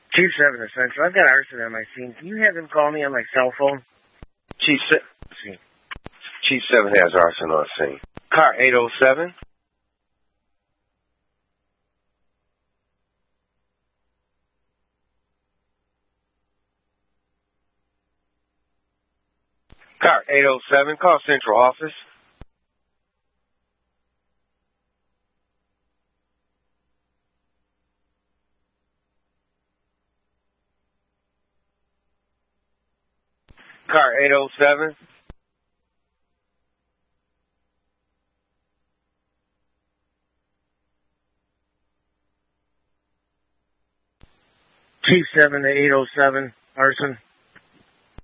Chief 7 Essential. I've got arson on my scene. Can you have him call me on my cell phone? Chief 7 has arson on scene. Car 807. Car 807, call Central Office. Car 807. Chief 7 to 807, arson.